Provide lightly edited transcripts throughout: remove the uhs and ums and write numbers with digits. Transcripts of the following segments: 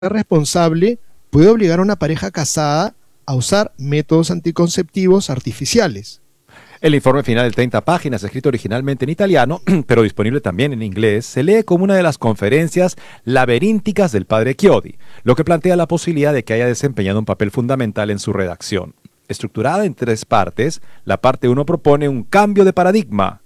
responsable puede obligar a una pareja casada a usar métodos anticonceptivos artificiales. El informe final de 30 páginas, escrito originalmente en italiano, pero disponible también en inglés, se lee como una de las conferencias laberínticas del padre Chiodi, lo que plantea la posibilidad de que haya desempeñado un papel fundamental en su redacción. Estructurada en 3 partes, la parte 1 propone un cambio de paradigma.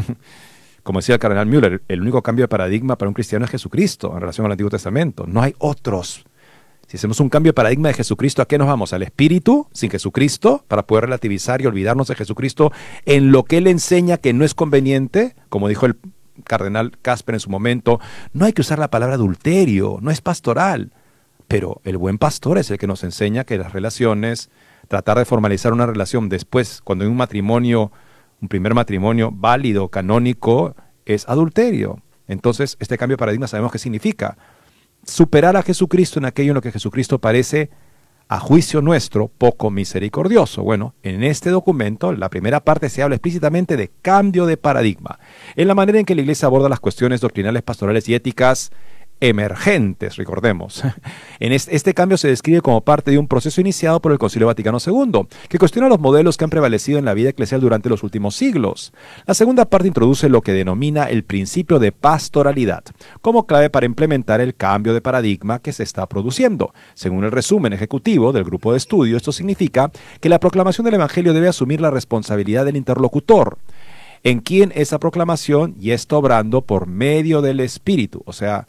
Como decía el cardenal Müller, el único cambio de paradigma para un cristiano es Jesucristo en relación al Antiguo Testamento. No hay otros. Si hacemos un cambio de paradigma de Jesucristo, ¿a qué nos vamos? ¿Al espíritu sin Jesucristo? Para poder relativizar y olvidarnos de Jesucristo en lo que Él enseña que no es conveniente. Como dijo el cardenal Casper en su momento, no hay que usar la palabra adulterio, no es pastoral. Pero el buen pastor es el que nos enseña que las relaciones, tratar de formalizar una relación después, cuando hay un matrimonio, un primer matrimonio válido, canónico, es adulterio. Entonces, este cambio de paradigma sabemos qué significa. Superar a Jesucristo en aquello en lo que Jesucristo parece, a juicio nuestro, poco misericordioso. Bueno, en este documento, la primera parte se habla explícitamente de cambio de paradigma, en la manera en que la Iglesia aborda las cuestiones doctrinales, pastorales y éticas emergentes, recordemos. Este cambio se describe como parte de un proceso iniciado por el Concilio Vaticano II, que cuestiona los modelos que han prevalecido en la vida eclesial durante los últimos siglos. La segunda parte introduce lo que denomina el principio de pastoralidad, como clave para implementar el cambio de paradigma que se está produciendo. Según el resumen ejecutivo del grupo de estudio, esto significa que la proclamación del Evangelio debe asumir la responsabilidad del interlocutor, en quien esa proclamación ya está obrando por medio del Espíritu, o sea,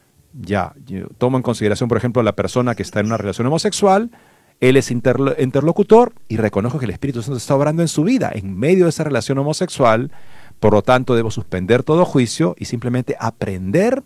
yo tomo en consideración, por ejemplo, a la persona que está en una relación homosexual, él es interlocutor y reconozco que el Espíritu Santo está obrando en su vida, en medio de esa relación homosexual, por lo tanto debo suspender todo juicio y simplemente aprender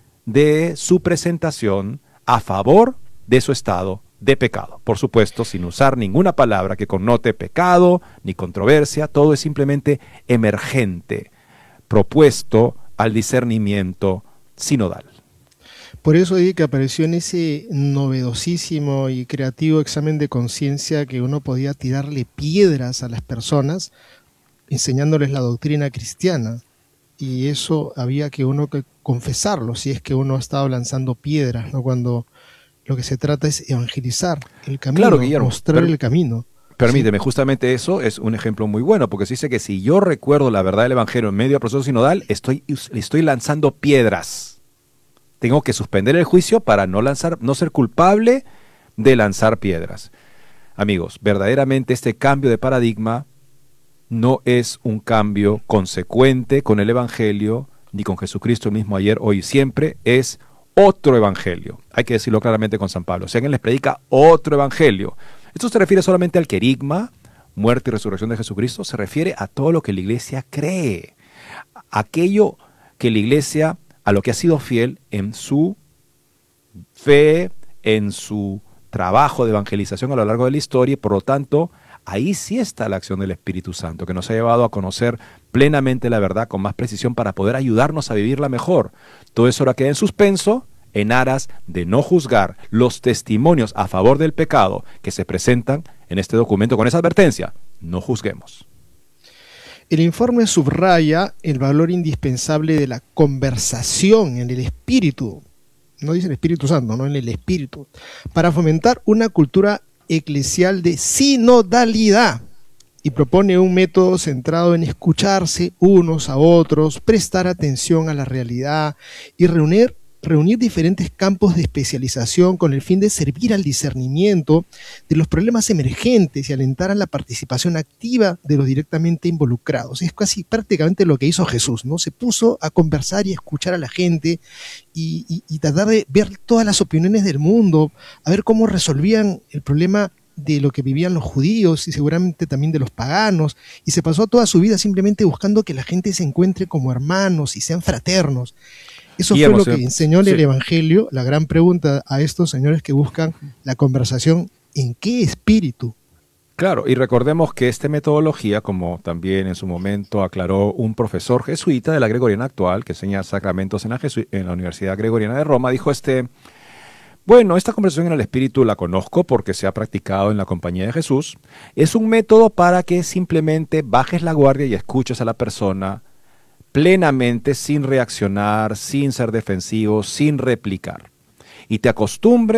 de su presentación a favor de su estado de pecado. Por supuesto, sin usar ninguna palabra que connote pecado ni controversia, todo es simplemente emergente, propuesto al discernimiento sinodal. Por eso dije que apareció en ese novedosísimo y creativo examen de conciencia que uno podía tirarle piedras a las personas enseñándoles la doctrina cristiana. Y eso había que uno que confesarlo, si es que uno ha estado lanzando piedras, ¿no? Cuando lo que se trata es evangelizar el camino, claro, Guillermo, mostrar el camino. Permíteme, Sí. Justamente eso es un ejemplo muy bueno, porque se dice que si yo recuerdo la verdad del Evangelio en medio del proceso sinodal, estoy lanzando piedras. Tengo que suspender el juicio para no ser culpable de lanzar piedras. Amigos, verdaderamente este cambio de paradigma no es un cambio consecuente con el Evangelio, ni con Jesucristo mismo ayer, hoy y siempre, es otro Evangelio. Hay que decirlo claramente con San Pablo. Si alguien les predica otro Evangelio, esto se refiere solamente al querigma, muerte y resurrección de Jesucristo, se refiere a todo lo que la Iglesia cree, aquello que la Iglesia, a lo que ha sido fiel en su fe, en su trabajo de evangelización a lo largo de la historia, y por lo tanto, ahí sí está la acción del Espíritu Santo, que nos ha llevado a conocer plenamente la verdad con más precisión para poder ayudarnos a vivirla mejor. Todo eso ahora queda en suspenso, en aras de no juzgar los testimonios a favor del pecado que se presentan en este documento con esa advertencia: no juzguemos. El informe subraya el valor indispensable de la conversación en el espíritu, no dice el Espíritu Santo, no en el espíritu, para fomentar una cultura eclesial de sinodalidad, y propone un método centrado en escucharse unos a otros, prestar atención a la realidad y reunir diferentes campos de especialización con el fin de servir al discernimiento de los problemas emergentes y alentar a la participación activa de los directamente involucrados. Es casi prácticamente lo que hizo Jesús, ¿no? Se puso a conversar y a escuchar a la gente y tratar de ver todas las opiniones del mundo, a ver cómo resolvían el problema de lo que vivían los judíos y seguramente también de los paganos, y se pasó toda su vida simplemente buscando que la gente se encuentre como hermanos y sean fraternos. Eso fue lo que enseñó el Evangelio. La gran pregunta a estos señores que buscan la conversación: ¿en qué espíritu? Claro, y recordemos que esta metodología, como también en su momento aclaró un profesor jesuita de la Gregoriana actual, que enseña sacramentos en la Universidad Gregoriana de Roma, dijo bueno, esta conversación en el espíritu la conozco porque se ha practicado en la compañía de Jesús. Es un método para que simplemente bajes la guardia y escuches a la persona plenamente, sin reaccionar, sin ser defensivo, sin replicar. y te acostumbres